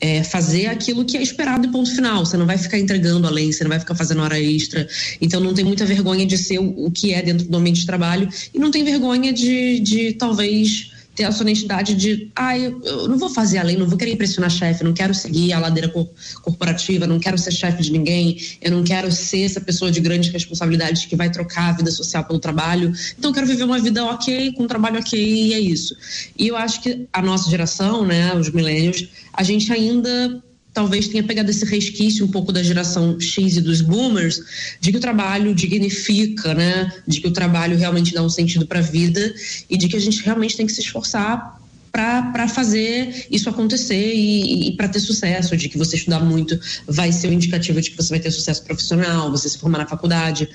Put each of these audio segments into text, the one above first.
fazer aquilo que é esperado e ponto final. Você não vai ficar entregando além, você não vai ficar fazendo hora extra. Então não tem muita vergonha de ser o que é dentro do ambiente de trabalho e não tem vergonha de talvez ter essa honestidade de eu não vou fazer além, não vou querer impressionar chefe, não quero seguir a ladeira corporativa, não quero ser chefe de ninguém, eu não quero ser essa pessoa de grandes responsabilidades que vai trocar a vida social pelo trabalho. Então eu quero viver uma vida ok, com um trabalho ok, e é isso. E eu acho que a nossa geração, né, os millennials, a gente ainda talvez tenha pegado esse resquício um pouco da geração X e dos boomers, de que o trabalho dignifica, né? De que o trabalho realmente dá um sentido para a vida e de que a gente realmente tem que se esforçar para fazer isso acontecer e para ter sucesso, de que você estudar muito vai ser um indicativo de que você vai ter sucesso profissional, você se formar na faculdade.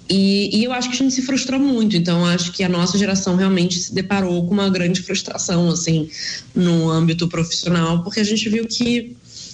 E eu acho que a gente se frustrou muito, então acho que a nossa geração realmente se deparou com uma grande frustração, assim, no âmbito profissional, porque a gente viu que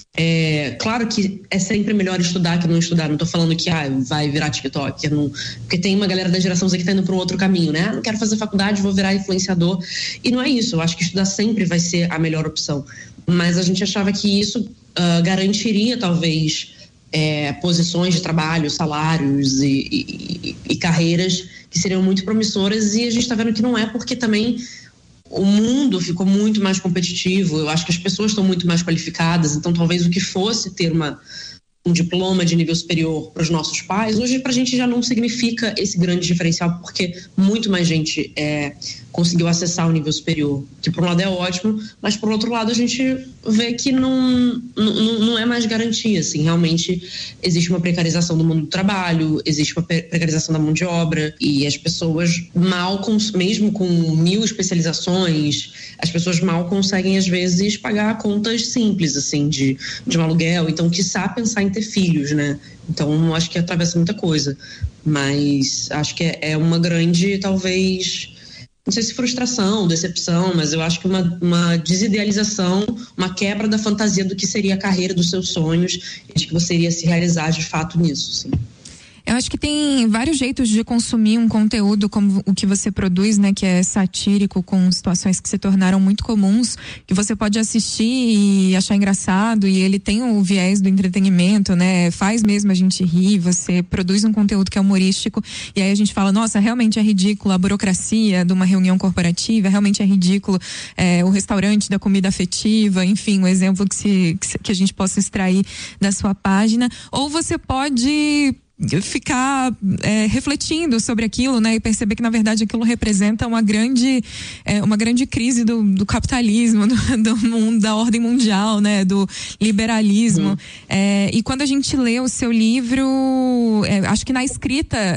claro que é sempre melhor estudar que não estudar. Não tô falando que vai virar TikTok, porque tem uma galera da geração Z que tá indo para um outro caminho, né? Não quero fazer faculdade, vou virar influenciador. E não é isso, eu acho que estudar sempre vai ser a melhor opção. Mas a gente achava que isso garantiria talvez posições de trabalho, salários e carreiras que seriam muito promissoras, e a gente tá vendo que não é, porque também o mundo ficou muito mais competitivo. Eu acho que as pessoas estão muito mais qualificadas, então talvez o que fosse ter um diploma de nível superior para os nossos pais, hoje para a gente já não significa esse grande diferencial, porque muito mais gente conseguiu acessar o nível superior, que por um lado é ótimo, mas por outro lado a gente vê que não é mais garantia, assim, realmente existe uma precarização do mundo do trabalho, existe uma precarização da mão de obra, e as pessoas mesmo com 1000 especializações, as pessoas mal conseguem às vezes pagar contas simples, assim, de um aluguel, então quiçá pensar em ter filhos, né? Então acho que atravessa muita coisa, mas acho que é uma grande, talvez, não sei se frustração, decepção, mas eu acho que uma desidealização, uma quebra da fantasia do que seria a carreira dos seus sonhos e de que você iria se realizar de fato nisso, sim. Eu acho que tem vários jeitos de consumir um conteúdo como o que você produz, né? Que é satírico, com situações que se tornaram muito comuns, que você pode assistir e achar engraçado, e ele tem o viés do entretenimento, né? Faz mesmo a gente rir, você produz um conteúdo que é humorístico, e aí a gente fala, nossa, realmente é ridículo a burocracia de uma reunião corporativa, realmente é ridículo o restaurante da comida afetiva, enfim, um exemplo que a gente possa extrair da sua página. Ou você pode ficar refletindo sobre aquilo, né, e perceber que na verdade aquilo representa uma grande crise do capitalismo, do mundo, da ordem mundial, né, do liberalismo. E quando a gente lê o seu livro, acho que na escrita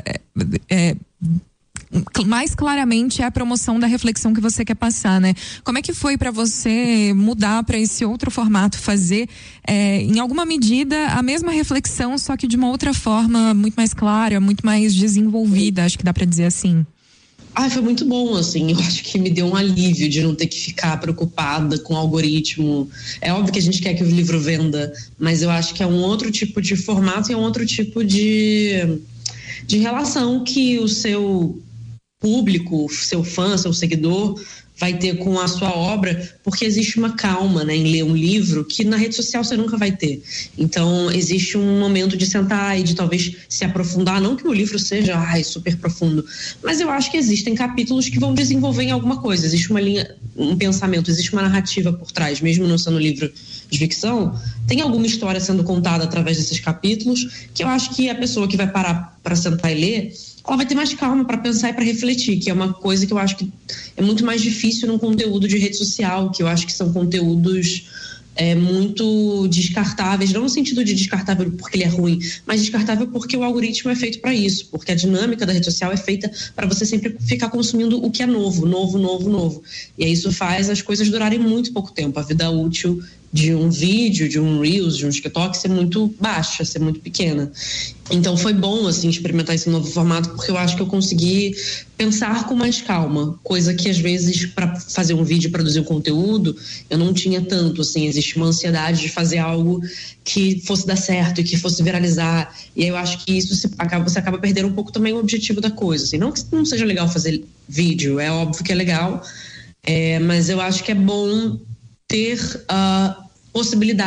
mais claramente é a promoção da reflexão que você quer passar, né? Como é que foi para você mudar para esse outro formato, fazer em alguma medida a mesma reflexão, só que de uma outra forma, muito mais clara, muito mais desenvolvida, acho que dá para dizer assim? Foi muito bom, assim, eu acho que me deu um alívio de não ter que ficar preocupada com o algoritmo. É óbvio que a gente quer que o livro venda, mas eu acho que é um outro tipo de formato e é um outro tipo de relação que o seu público, seu fã, seu seguidor vai ter com a sua obra, porque existe uma calma, né, em ler um livro que na rede social você nunca vai ter. Então existe um momento de sentar e de talvez se aprofundar, não que o livro seja super profundo, mas eu acho que existem capítulos que vão desenvolver em alguma coisa, existe uma linha, um pensamento, existe uma narrativa por trás, mesmo não sendo livro de ficção, tem alguma história sendo contada através desses capítulos, que eu acho que a pessoa que vai parar para sentar e ler, ela vai ter mais calma para pensar e para refletir, que é uma coisa que eu acho que é muito mais difícil num conteúdo de rede social, que eu acho que são conteúdos muito descartáveis, não no sentido de descartável porque ele é ruim, mas descartável porque o algoritmo é feito para isso, porque a dinâmica da rede social é feita para você sempre ficar consumindo o que é novo. E aí isso faz as coisas durarem muito pouco tempo, a vida útil de um vídeo, de um Reels, de um TikTok ser muito baixa, ser muito pequena. Então foi bom, assim, experimentar esse novo formato, porque eu acho que eu consegui pensar com mais calma, coisa que às vezes para fazer um vídeo, produzir um conteúdo, eu não tinha tanto, assim, existe uma ansiedade de fazer algo que fosse dar certo e que fosse viralizar, e aí eu acho que isso você acaba perdendo um pouco também o objetivo da coisa, assim, não que não seja legal fazer vídeo, é óbvio que é legal, mas eu acho que é bom ter a possibilidade